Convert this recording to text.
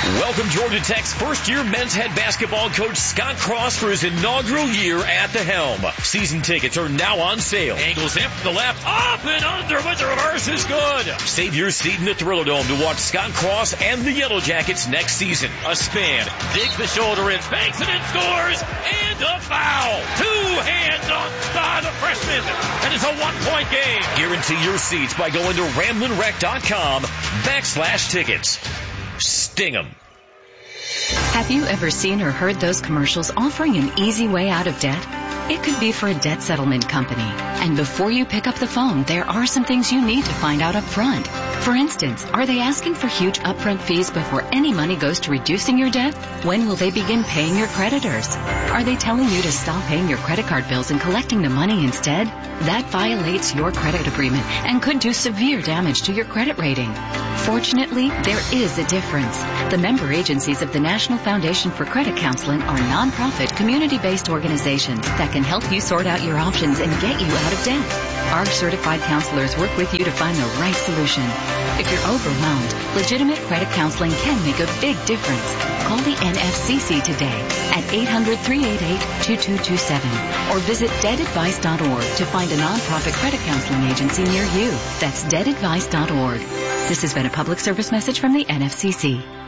Welcome Georgia Tech's first-year men's head basketball coach Scott Cross for his inaugural year at the helm. Season tickets are now on sale. Angles in from the left, up and under with the reverse is good. Save your seat in the Thriller Dome to watch Scott Cross and the Yellow Jackets next season. A span, digs the shoulder in, banks it in, scores, and a foul. Two hands on the freshman, and it's a one-point game. Guarantee your seats by going to RamlinWreck.com/tickets. Sting 'em. Have you ever seen or heard those commercials offering an easy way out of debt? It could be for a debt settlement company. And before you pick up the phone, there are some things you need to find out up front. For instance, are they asking for huge upfront fees before any money goes to reducing your debt? When will they begin paying your creditors? Are they telling you to stop paying your credit card bills and collecting the money instead? That violates your credit agreement and could do severe damage to your credit rating. Fortunately, there is a difference. The member agencies of the National Foundation for Credit Counseling are nonprofit, community-based organizations that can help you sort out your options and get you out of debt. ARG-certified counselors work with you to find the right solution. If you're overwhelmed, legitimate credit counseling can make a big difference. Call the NFCC today at 800-388-2227 or visit debtadvice.org to find a nonprofit credit counseling agency near you. That's debtadvice.org. This has been a public service message from the NFCC.